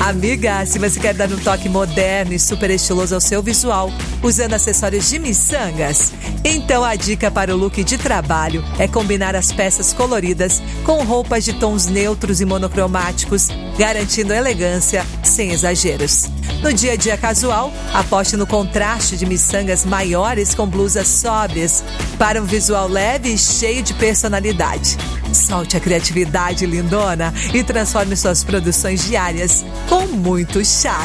Amiga, se você quer dar um toque moderno e super estiloso ao seu visual, usando acessórios de miçangas, então a dica para o look de trabalho é combinar as peças coloridas com roupas de tons neutros e monocromáticos, garantindo elegância sem exageros. No dia a dia casual, aposte no contraste de miçangas maiores com blusas sóbrias para um visual leve e cheio de personalidade. Solte a criatividade, lindona, e transforme suas produções diárias com muito charme.